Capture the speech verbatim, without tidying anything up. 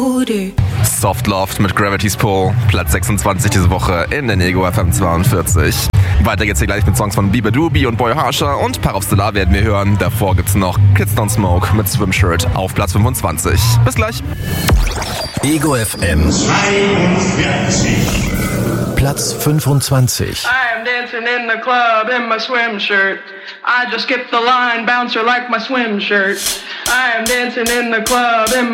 Soft Loft mit Gravity's Pull, Platz sechsundzwanzig diese Woche in den Ego F M zweiundvierzig. Weiter geht's hier gleich mit Songs von Biba Doobie und Boy Harsher und Par of Stellar werden wir hören. Davor gibt's noch Kids Don't Smoke mit Swimshirt auf Platz fünfundzwanzig. Bis gleich. Ego F M zweiundvierzig. Platz fünfundzwanzig. I am dancing in the club in my swim shirt. I just skipped the line, bouncer like my swim shirt. I am dancing in the club in my